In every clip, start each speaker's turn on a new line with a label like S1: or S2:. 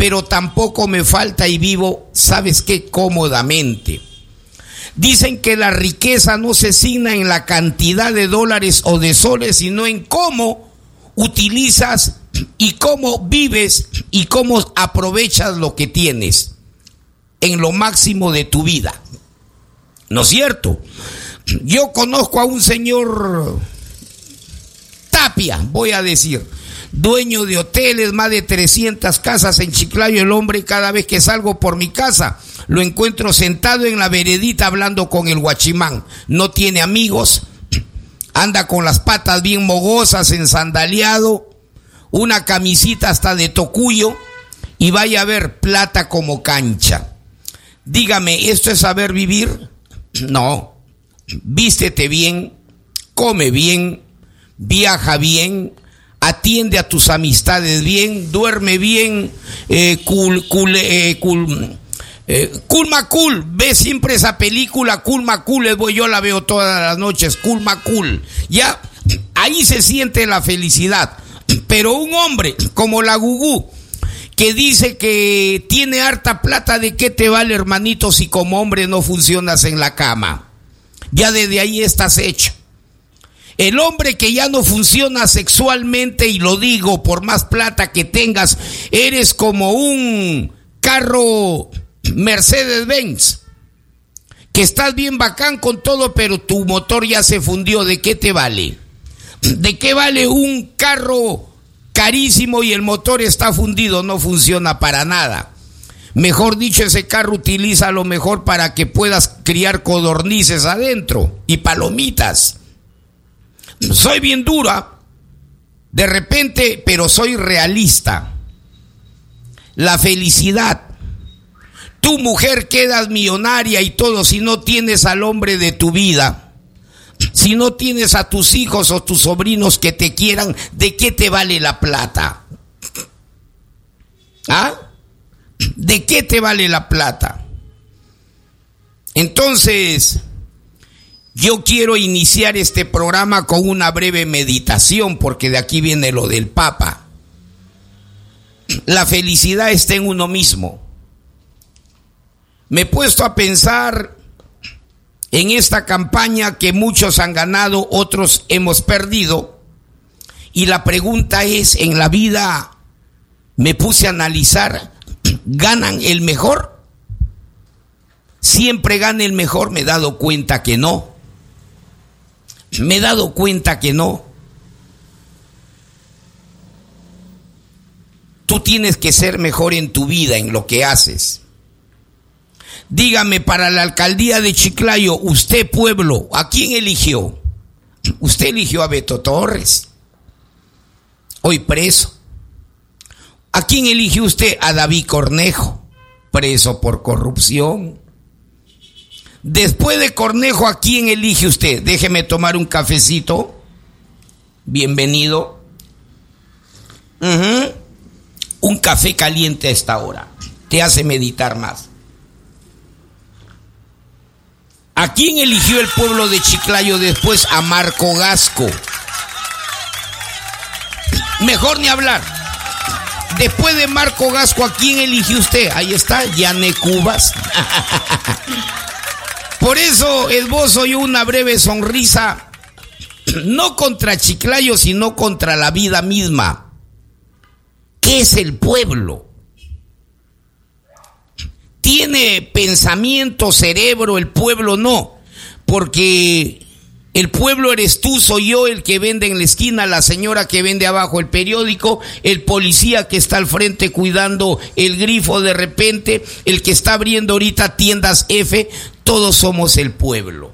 S1: pero tampoco me falta y vivo, ¿sabes qué? Cómodamente. Dicen que la riqueza no se asigna en la cantidad de dólares o de soles, sino en cómo utilizas y cómo vives y cómo aprovechas lo que tienes en lo máximo de tu vida. ¿No es cierto? Yo conozco a un señor Tapia, voy a decir, dueño de hoteles, más de 300 casas en Chiclayo. El hombre, cada vez que salgo por mi casa, lo encuentro sentado en la veredita hablando con el guachimán. No tiene amigos, anda con las patas bien mogosas, ensandaliado, una camisita hasta de tocuyo, y vaya a ver, plata como cancha. Dígame, ¿esto es saber vivir? No. Vístete bien, come bien, viaja bien, atiende a tus amistades bien, duerme bien, Cool Macul, ve siempre esa película Cool Macul, yo la veo todas las noches, Cool Macul, ya, ahí se siente la felicidad. Pero un hombre como la Gugú, que dice que tiene harta plata, ¿de qué te vale, hermanito, si como hombre no funcionas en la cama? Ya desde ahí estás hecho. El hombre que ya no funciona sexualmente, y lo digo, por más plata que tengas, eres como un carro Mercedes-Benz, que estás bien bacán con todo, pero tu motor ya se fundió. ¿De qué te vale? ¿De qué vale un carro carísimo y el motor está fundido? No funciona para nada. Mejor dicho, ese carro utiliza lo mejor para que puedas criar codornices adentro y palomitas. Soy bien dura, de repente, pero soy realista. La felicidad. Tu mujer quedas millonaria y todo, si no tienes al hombre de tu vida, si no tienes a tus hijos o tus sobrinos que te quieran, ¿de qué te vale la plata? ¿Ah? ¿De qué te vale la plata? Entonces, yo quiero iniciar este programa con una breve meditación, porque de aquí viene lo del Papa. La felicidad está en uno mismo. Me he puesto a pensar en esta campaña que muchos han ganado, otros hemos perdido. Y la pregunta es, en la vida me puse a analizar, ¿ganan el mejor? ¿Siempre gana el mejor? Me he dado cuenta que no. Me he dado cuenta que no. Tú tienes que ser mejor en tu vida, en lo que haces. Dígame, para la alcaldía de Chiclayo, usted, pueblo, ¿a quién eligió? Usted eligió a Beto Torres, hoy preso. ¿A quién eligió usted? A David Cornejo, preso por corrupción. Después de Cornejo, ¿a quién elige usted? Déjeme tomar un cafecito. Bienvenido. Un café caliente a esta hora te hace meditar más. ¿A quién eligió el pueblo de Chiclayo después? A Marco Gasco. Mejor ni hablar. Después de Marco Gasco, ¿a quién eligió usted? Ahí está, Yane Cubas. Por eso esbozo yo una breve sonrisa, no contra Chiclayo, sino contra la vida misma. ¿Qué es el pueblo? ¿Tiene pensamiento, cerebro el pueblo? No, porque el pueblo eres tú, soy yo, el que vende en la esquina, la señora que vende abajo el periódico, el policía que está al frente cuidando el grifo de repente, el que está abriendo ahorita tiendas F, todos somos el pueblo.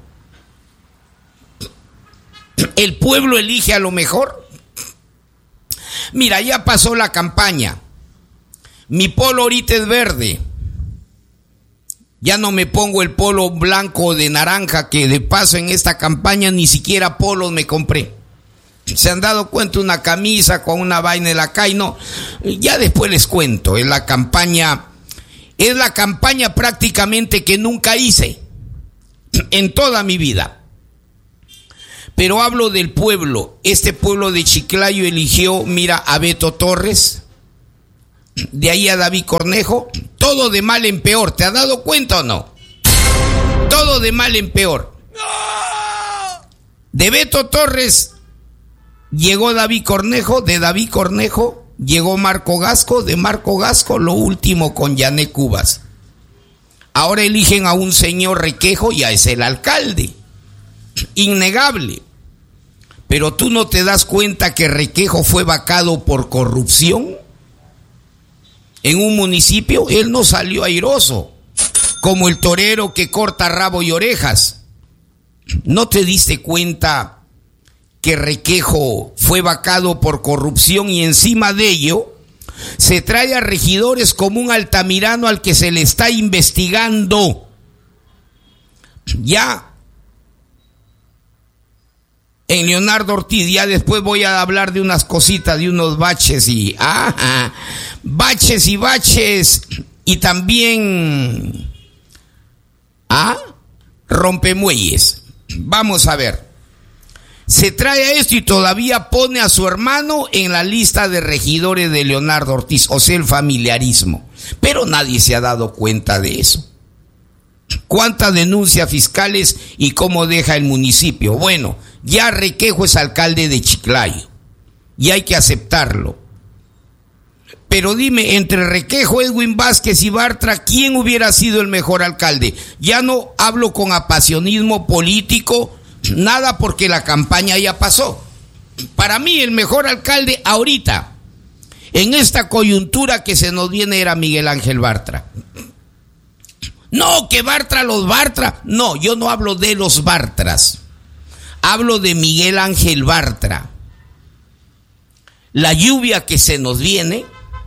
S1: ¿El pueblo elige a lo mejor? Mira, ya pasó la campaña. Mi polo ahorita es verde. Ya no me pongo el polo blanco o de naranja, que de paso en esta campaña ni siquiera polos me compré. ¿Se han dado cuenta? Una camisa con una vaina de la CAI, no. Ya después les cuento. Es la campaña prácticamente que nunca hice en toda mi vida. Pero hablo del pueblo. Este pueblo de Chiclayo eligió, mira, a Beto Torres, de ahí a David Cornejo, todo de mal en peor. ¿Te has dado cuenta o no? Todo de mal en peor. De Beto Torres llegó David Cornejo, de David Cornejo llegó Marco Gasco, de Marco Gasco lo último con Yané Cubas. Ahora eligen a un señor Requejo, ya es el alcalde, innegable. Pero tú no te das cuenta que Requejo fue vacado por corrupción en un municipio. Él no salió airoso, como el torero que corta rabo y orejas. ¿No te diste cuenta que Requejo fue vacado por corrupción y encima de ello se trae a regidores como un Altamirano al que se le está investigando? Ya en Leonardo Ortiz, ya después voy a hablar de unas cositas, de unos baches y baches y también rompemuelles. Vamos a ver. Se trae a esto y todavía pone a su hermano en la lista de regidores de Leonardo Ortiz, o sea, el familiarismo. Pero nadie se ha dado cuenta de eso. ¿Cuántas denuncias fiscales y cómo deja el municipio? Bueno, ya Requejo es alcalde de Chiclayo y hay que aceptarlo. Pero dime, entre Requejo, Edwin Vázquez y Bartra, ¿quién hubiera sido el mejor alcalde? Ya no hablo con apasionismo político, nada, porque la campaña ya pasó. Para mí el mejor alcalde ahorita, en esta coyuntura que se nos viene, era Miguel Ángel Bartra. No, que Bartra, los Bartra. No, yo no hablo de los Bartras. Hablo de Miguel Ángel Bartra. La lluvia que se nos viene.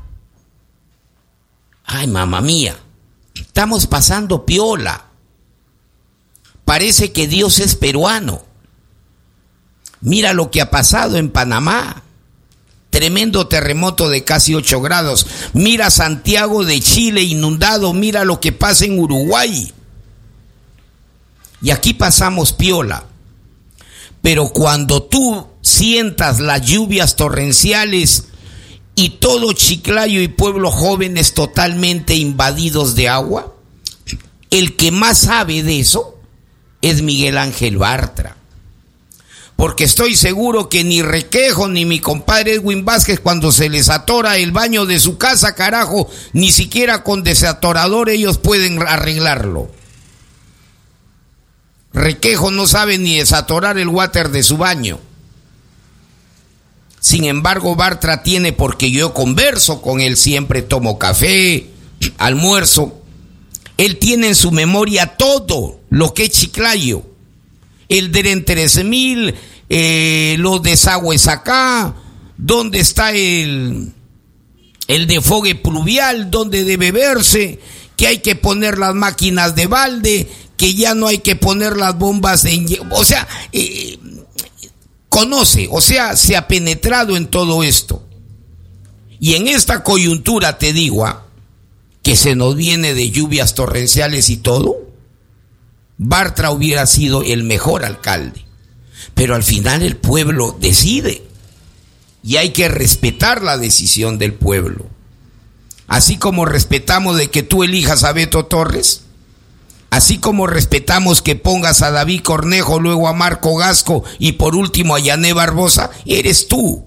S1: Ay, mamá mía. Estamos pasando piola. Parece que Dios es peruano. Mira lo que ha pasado en Panamá. Tremendo terremoto de casi 8 grados. Mira Santiago de Chile inundado. Mira lo que pasa en Uruguay. Y aquí pasamos piola. Pero cuando tú sientas las lluvias torrenciales y todo Chiclayo y pueblos jóvenes totalmente invadidos de agua, el que más sabe de eso es Miguel Ángel Bartra. Porque estoy seguro que ni Requejo ni mi compadre Edwin Vázquez, cuando se les atora el baño de su casa, carajo, ni siquiera con desatorador ellos pueden arreglarlo. Requejo no sabe ni desatorar el water de su baño. Sin embargo, Bartra tiene, porque yo converso con él, siempre tomo café, almuerzo. Él tiene en su memoria todo lo que es Chiclayo. El DEREN 13,000, los desagües acá, dónde está el desfogue pluvial, dónde debe verse, que hay que poner las máquinas de balde, que ya no hay que poner las bombas o sea, conoce, o sea, se ha penetrado en todo esto. Y en esta coyuntura te digo, que se nos viene de lluvias torrenciales y todo, Bartra hubiera sido el mejor alcalde. Pero al final el pueblo decide y hay que respetar la decisión del pueblo. Así como respetamos de que tú elijas a Beto Torres, así como respetamos que pongas a David Cornejo, luego a Marco Gasco y por último a Yané Barbosa, eres tú.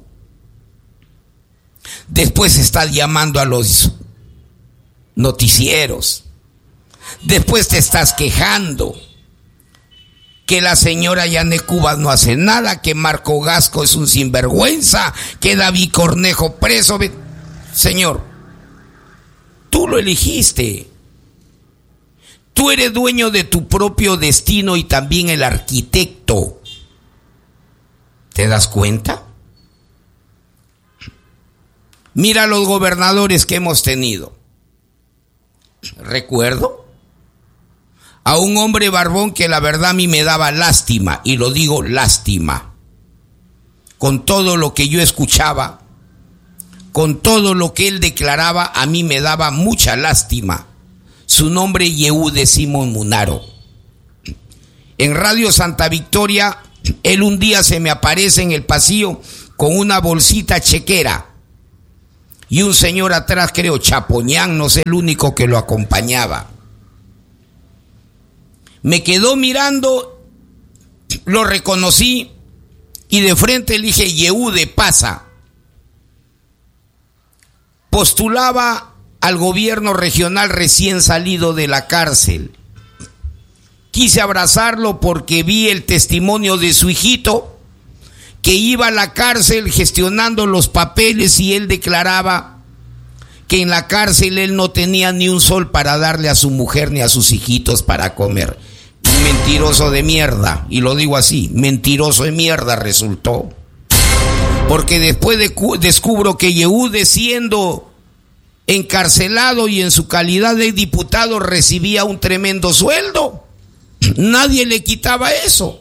S1: Después estás llamando a los noticieros. Después te estás quejando que la señora Yané Cubas no hace nada, que Marco Gasco es un sinvergüenza, que David Cornejo preso. Señor, tú lo elegiste. Tú eres dueño de tu propio destino y también el arquitecto. ¿Te das cuenta? Mira los gobernadores que hemos tenido. Recuerdo a un hombre barbón que la verdad a mí me daba lástima, y lo digo lástima. Con todo lo que yo escuchaba, con todo lo que él declaraba, a mí me daba mucha lástima. Su nombre, Yehude Simón Munaro. En Radio Santa Victoria, él un día se me aparece en el pasillo con una bolsita chequera. y un señor atrás, creo, Chapoñán, no sé, el único que lo acompañaba. Me quedó mirando, lo reconocí y de frente le dije: Yehude, pasa. Postulaba al gobierno regional recién salido de la cárcel. Quise abrazarlo porque vi el testimonio de su hijito, que iba a la cárcel gestionando los papeles, y él declaraba que en la cárcel él no tenía ni un sol para darle a su mujer ni a sus hijitos para comer. Un mentiroso de mierda, y lo digo así, mentiroso de mierda resultó. Porque después descubro que Yehude, siendo encarcelado y en su calidad de diputado, recibía un tremendo sueldo. Nadie le quitaba eso.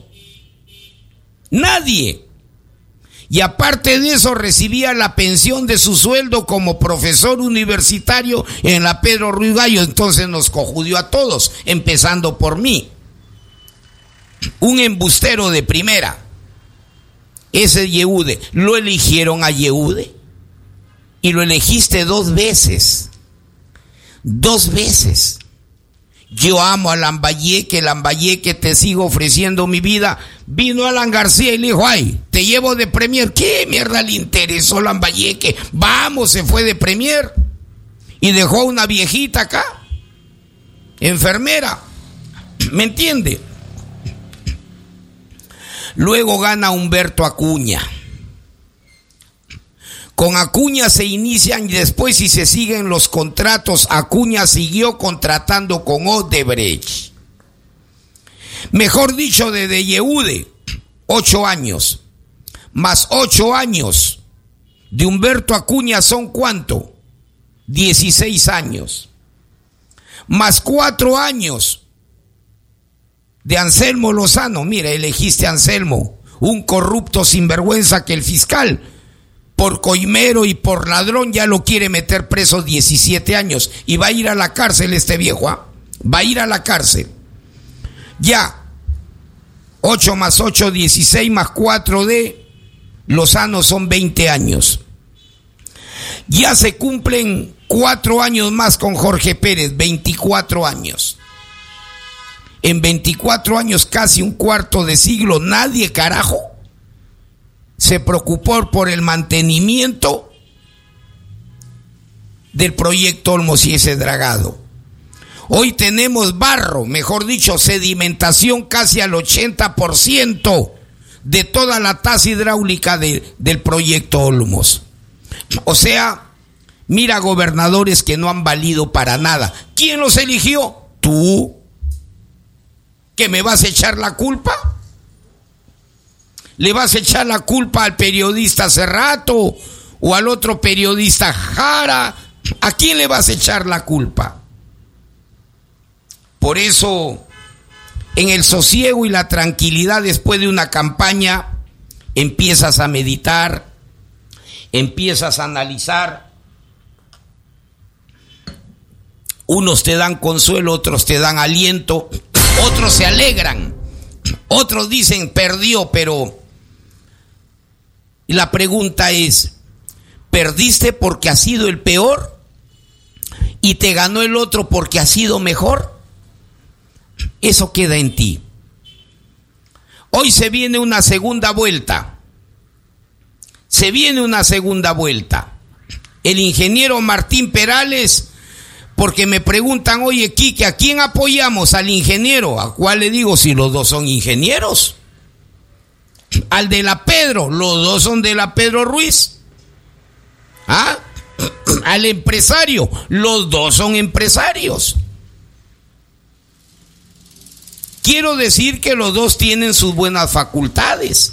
S1: Nadie. Y aparte de eso, recibía la pensión de su sueldo como profesor universitario en la Pedro Ruiz Gallo. Entonces nos cojudió a todos, empezando por mí. Un embustero de primera. Ese Yehude. Lo eligieron a Yehude. Y lo elegiste 2 veces. 2 veces. Yo amo a Lambayeque, te sigo ofreciendo mi vida. Vino Alan García y le dijo: ay, te llevo de premier. ¿Qué mierda le interesó Lambayeque? Vamos, se fue de premier. Y dejó a una viejita acá, enfermera. ¿Me entiende? Luego gana Humberto Acuña. Con Acuña se inician, y después, si se siguen los contratos, Acuña siguió contratando con Odebrecht. Mejor dicho, desde Yehude, 8 años. Más 8 años de Humberto Acuña son ¿cuánto? 16 años. Más 4 años de Anselmo Lozano. Mira, elegiste a Anselmo, un corrupto sinvergüenza que el fiscal, por coimero y por ladrón, ya lo quiere meter preso 17 años. Y va a ir a la cárcel este viejo, ¿ah? Va a ir a la cárcel. Ya. 8 más 8, 16 más 4 de Lozano son 20 años. Ya se cumplen 4 años más con Jorge Pérez, 24 años. En 24 años, casi un cuarto de siglo, nadie, carajo, se preocupó por el mantenimiento del proyecto Olmos y ese dragado. Hoy tenemos barro, mejor dicho, sedimentación casi al 80% de toda la tasa hidráulica del proyecto Olmos. O sea, mira, gobernadores que no han valido para nada. ¿Quién los eligió? ¿Tú? ¿Que me vas a echar la culpa? ¿Le vas a echar la culpa al periodista Cerrato o al otro periodista Jara? ¿A quién le vas a echar la culpa? Por eso, en el sosiego y la tranquilidad después de una campaña, empiezas a meditar, empiezas a analizar. Unos te dan consuelo, otros te dan aliento, otros se alegran, otros dicen perdió, pero la pregunta es, ¿perdiste porque has sido el peor y te ganó el otro porque has sido mejor? Eso queda en ti. Hoy se viene una segunda vuelta. Se viene una segunda vuelta. El ingeniero Martín Perales, porque me preguntan: oye, Quique, ¿a quién apoyamos? ¿Al ingeniero? ¿A cuál le digo si los dos son ingenieros? Al de la Pedro, los dos son de la Pedro Ruiz. ¿Ah? Al empresario, los dos son empresarios. Quiero decir que los dos tienen sus buenas facultades.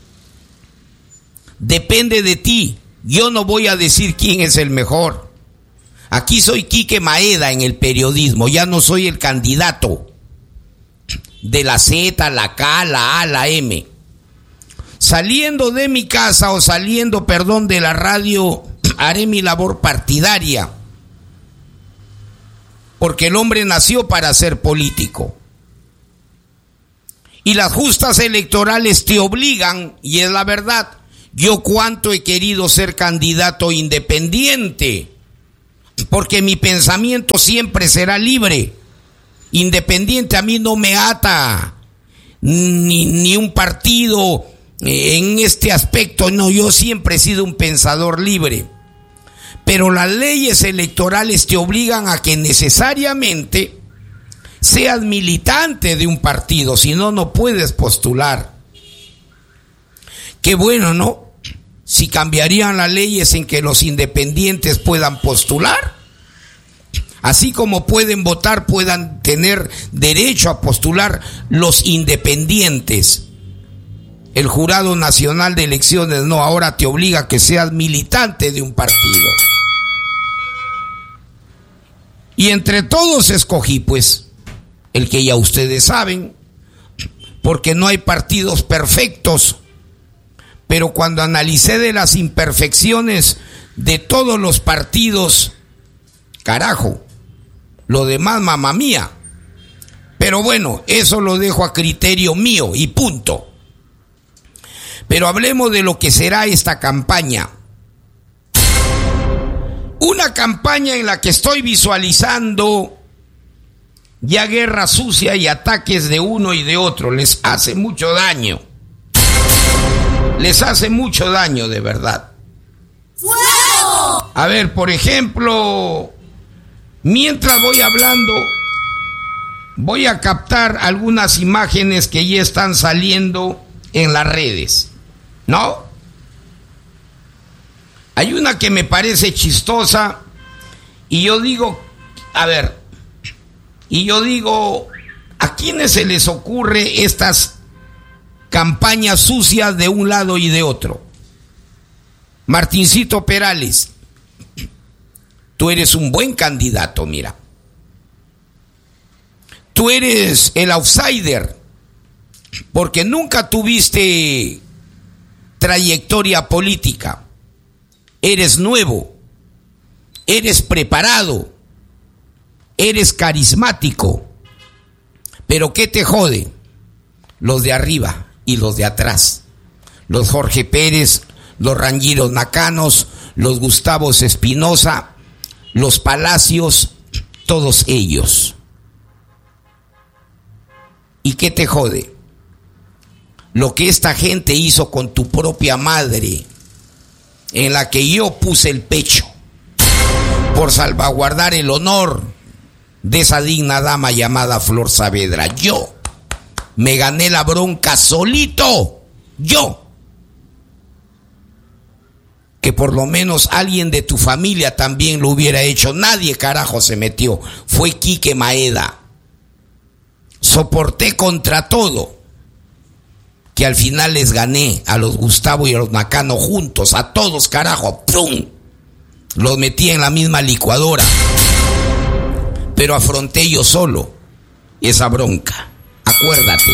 S1: Depende de ti. Yo no voy a decir quién es el mejor. Aquí soy Quique Maeda en el periodismo, ya no soy el candidato de la Z, la K, la A, la M. Saliendo de mi casa o saliendo, de la radio, haré mi labor partidaria, porque el hombre nació para ser político. Y las justas electorales te obligan, y es la verdad. Yo cuánto he querido ser candidato independiente, porque mi pensamiento siempre será libre. Independiente a mí no me ata ni un partido en este aspecto. No, yo siempre he sido un pensador libre. Pero las leyes electorales te obligan a que necesariamente seas militante de un partido, si no, no puedes postular. Qué bueno, ¿no? Si cambiarían las leyes en que los independientes puedan postular, así como pueden votar, puedan tener derecho a postular los independientes. El Jurado Nacional de Elecciones no, ahora te obliga a que seas militante de un partido. Y entre todos escogí, pues, el que ya ustedes saben, porque no hay partidos perfectos. Pero cuando analicé de las imperfecciones de todos los partidos, carajo, lo demás, mamá mía. Pero bueno, eso lo dejo a criterio mío y punto. Pero hablemos de lo que será esta campaña. Una campaña en la que estoy visualizando ya guerra sucia y ataques de uno y de otro. Les hace mucho daño. Les hace mucho daño, de verdad. ¡Fuego! A ver, por ejemplo, mientras voy hablando, voy a captar algunas imágenes que ya están saliendo en las redes, ¿no? Hay una que me parece chistosa y yo digo, ¿a quiénes se les ocurre estas campañas sucias de un lado y de otro? Martincito Perales, tú eres un buen candidato, mira. Tú eres el outsider, porque nunca tuviste trayectoria política. Eres nuevo, eres preparado, eres carismático. Pero ¿qué te jode? Los de arriba y los de atrás. Los Jorge Pérez, los Rangiros Nacanos, los Gustavos Espinosa, los Palacios, todos ellos. ¿Y qué te jode? Lo que esta gente hizo con tu propia madre, en la que yo puse el pecho por salvaguardar el honor de esa digna dama llamada Flor Saavedra. Yo me gané la bronca solito, yo. Que por lo menos alguien de tu familia también lo hubiera hecho. Nadie carajo se metió, fue Quique Maeda. Soporté contra todo, que al final les gané a los Gustavo y a los Nakano juntos, a todos carajo, ¡pum! Los metí en la misma licuadora, pero afronté yo solo esa bronca. Acuérdate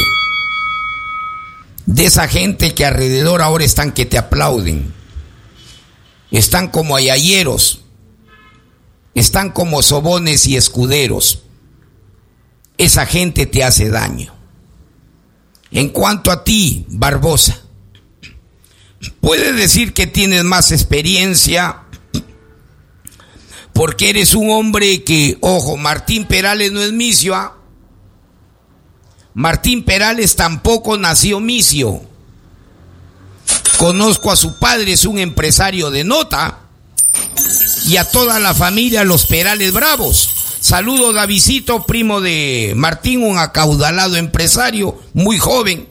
S1: de esa gente que alrededor ahora están que te aplauden, están como ayayeros, están como sobones y escuderos. Esa gente te hace daño. En cuanto a ti, Barbosa, puedes decir que tienes más experiencia porque eres un hombre que, ojo, Martín Perales no es misio, ¿ah? Martín Perales tampoco nació misio. Conozco a su padre, es un empresario de nota, y a toda la familia, los Perales Bravos. Saludo Davidito, primo de Martín, un acaudalado empresario, muy joven.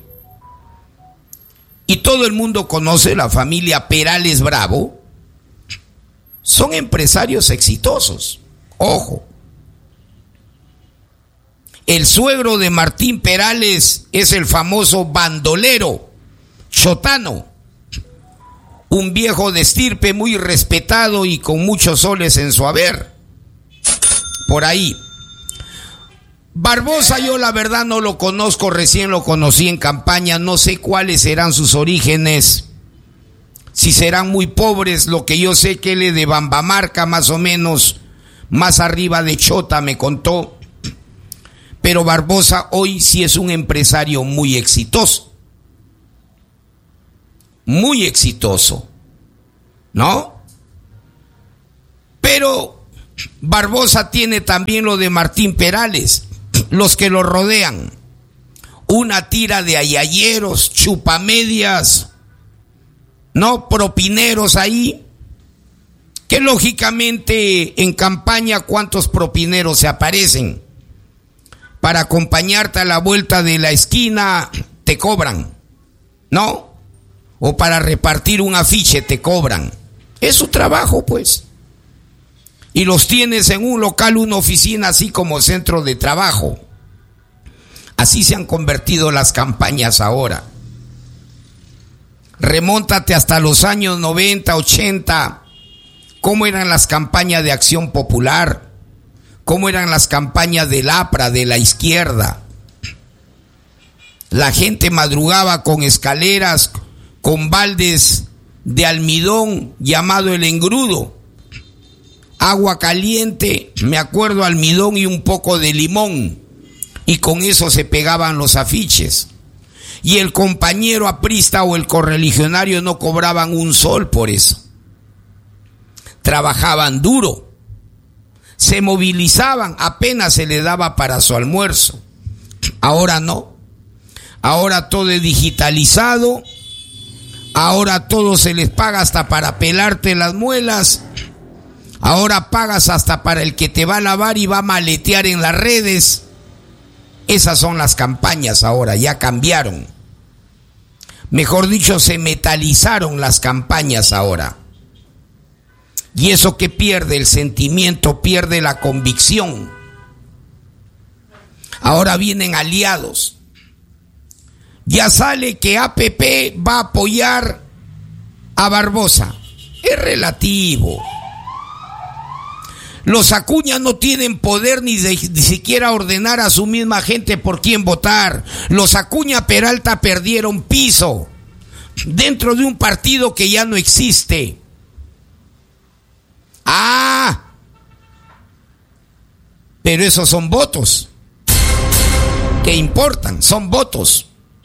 S1: Y todo el mundo conoce la familia Perales Bravo. Son empresarios exitosos. Ojo. El suegro de Martín Perales es el famoso bandolero Chotano. Un viejo de estirpe muy respetado y con muchos soles en su haber. Por ahí. Barbosa yo la verdad no lo conozco, recién lo conocí en campaña, no sé cuáles serán sus orígenes, si serán muy pobres. Lo que yo sé que él es de Bambamarca, más o menos, más arriba de Chota, me contó. Pero Barbosa hoy sí es un empresario muy exitoso. muy exitoso, ¿no? Pero Barbosa tiene también lo de Martín Perales, los que lo rodean, una tira de ayayeros, chupamedias, ¿no? Propineros ahí, que lógicamente en campaña, ¿cuántos propineros se aparecen? Para acompañarte a la vuelta de la esquina te cobran, ¿no? O para repartir un afiche te cobran. Es su trabajo, pues. Y los tienes en un local, una oficina, así como centro de trabajo. Así se han convertido las campañas ahora. Remóntate hasta los años 90, 80. ¿Cómo eran las campañas de Acción Popular? ¿Cómo eran las campañas del APRA, de la izquierda? La gente madrugaba con escaleras, con baldes de almidón llamado el engrudo. Agua caliente, me acuerdo, almidón y un poco de limón. Y con eso se pegaban los afiches. Y el compañero aprista o el correligionario no cobraban un sol por eso. Trabajaban duro. Se movilizaban, apenas se le daba para su almuerzo. Ahora no. Ahora todo es digitalizado. Ahora todo se les paga hasta para pelarte las muelas. Ahora pagas hasta para el que te va a lavar y va a maletear en las redes. Esas son las campañas ahora, ya cambiaron. Mejor dicho, se metalizaron las campañas ahora. Y eso que pierde el sentimiento, pierde la convicción. Ahora vienen aliados. Ya sale que APP va a apoyar a Barbosa. Es relativo. Los Acuña no tienen poder ni siquiera ordenar a su misma gente por quién votar. Los Acuña Peralta perdieron piso dentro de un partido que ya no existe. Pero esos son votos. ¿Qué importan? Son votos.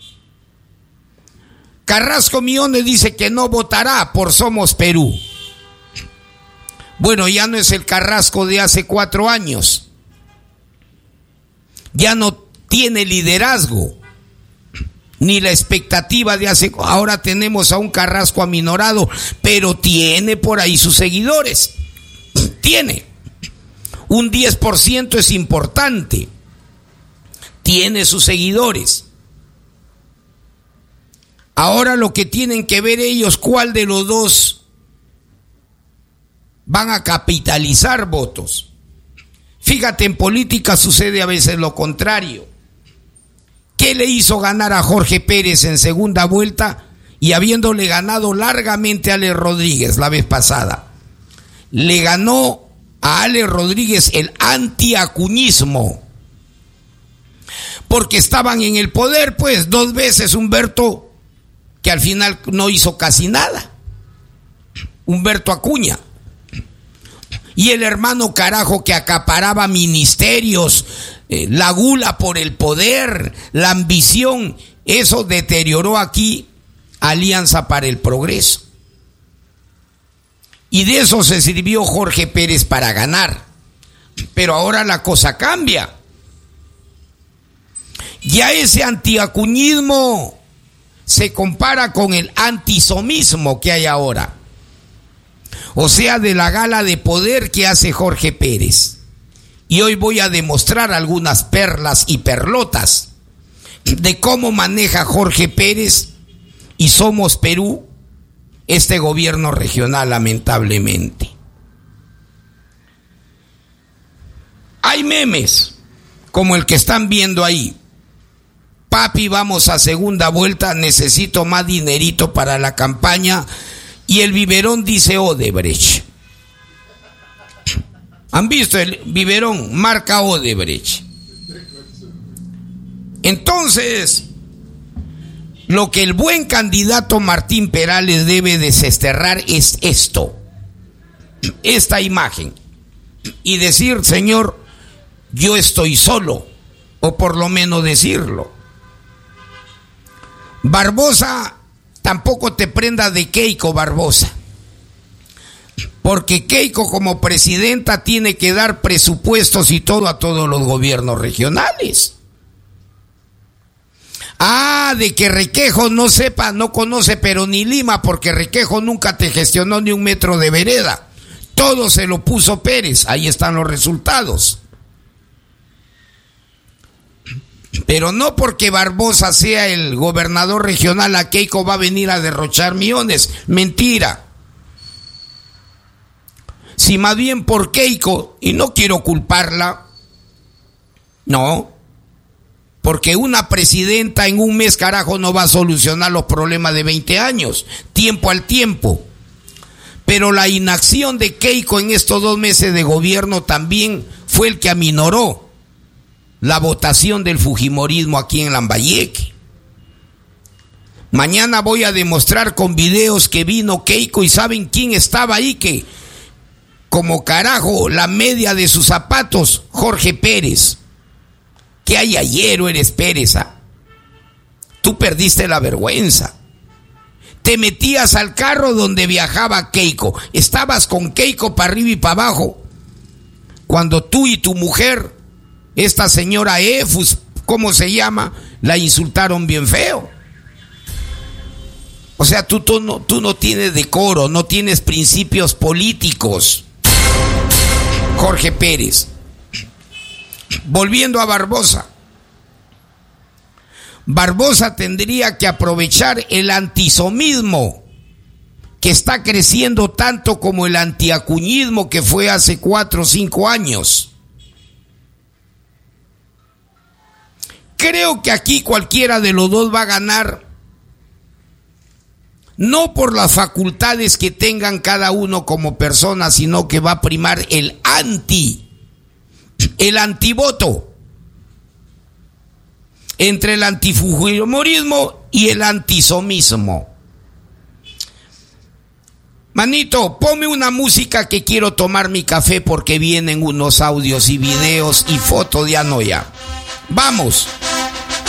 S1: Carrasco Millones dice que no votará por Somos Perú. Bueno, ya no es el Carrasco de hace 4 años. Ya no tiene liderazgo, ni la expectativa de hace... Ahora tenemos a un Carrasco aminorado, pero tiene por ahí sus seguidores. Tiene. Un 10% es importante. Tiene sus seguidores. Ahora lo que tienen que ver ellos, ¿cuál de los dos van a capitalizar votos? Fíjate, en política sucede a veces lo contrario. ¿Qué le hizo ganar a Jorge Pérez en segunda vuelta y habiéndole ganado largamente a Ale Rodríguez la vez pasada? Le ganó a Ale Rodríguez el antiacuñismo. Porque estaban en el poder, pues, 2 veces Humberto, que al final no hizo casi nada. Humberto Acuña. Y el hermano Carajo, que acaparaba ministerios, la gula por el poder, la ambición. Eso deterioró aquí Alianza para el Progreso. Y de eso se sirvió Jorge Pérez para ganar. Pero ahora la cosa cambia. Ya ese antiacuñismo se compara con el antisomismo que hay ahora. O sea, de la gala de poder que hace Jorge Pérez. Y hoy voy a demostrar algunas perlas y perlotas de cómo maneja Jorge Pérez y Somos Perú este gobierno regional, lamentablemente. Hay memes como el que están viendo ahí. Papi, vamos a segunda vuelta, necesito más dinerito para la campaña. Y el biberón dice Odebrecht. ¿Han visto el biberón? Marca Odebrecht. Entonces, lo que el buen candidato Martín Perales debe desterrar es esto, esta imagen, y decir, señor, yo estoy solo, o por lo menos decirlo. Barbosa tampoco te prendas de Keiko, Barbosa. Porque Keiko como presidenta tiene que dar presupuestos y todo a todos los gobiernos regionales. De que Requejo no sepa, no conoce, pero ni Lima, porque Requejo nunca te gestionó ni un metro de vereda. Todo se lo puso Pérez, ahí están los resultados. Pero no porque Barbosa sea el gobernador regional, a Keiko va a venir a derrochar millones. Mentira. Si más bien por Keiko, y no quiero culparla, no, porque una presidenta en un mes, carajo, no va a solucionar los problemas de 20 años, tiempo al tiempo. Pero la inacción de Keiko en estos 2 meses de gobierno también fue el que aminoró la votación del fujimorismo aquí en Lambayeque. Mañana voy a demostrar con videos que vino Keiko y saben quién estaba ahí, que como carajo la media de sus zapatos, Jorge Pérez. ¿Qué hay ayer o eres Pérez? Tú perdiste la vergüenza. Te metías al carro donde viajaba Keiko. Estabas con Keiko para arriba y para abajo. Cuando tú y tu mujer, esta señora Efus, ¿cómo se llama?, la insultaron bien feo. O sea, tú no tienes decoro, no tienes principios políticos. Jorge Pérez. Volviendo a Barbosa. Barbosa tendría que aprovechar el antisomismo que está creciendo tanto como el antiacuñismo que fue hace 4 o 5 años. Creo que aquí cualquiera de los dos va a ganar, no por las facultades que tengan cada uno como persona, sino que va a primar el antivoto entre el antifujimorismo y el antisomismo. Manito, ponme una música que quiero tomar mi café porque vienen unos audios y videos y fotos de Anoya. Vamos.